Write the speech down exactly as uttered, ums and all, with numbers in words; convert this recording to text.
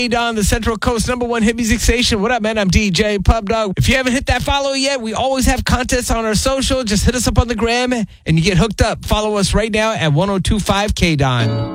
K-Don, the Central Coast number one hit music station. What up, man? I'm D J Pub Dog. If you haven't hit that follow yet, we always have contests on our social. Just hit us up on the gram and you get hooked up. Follow us right now at ten twenty-five K-Don.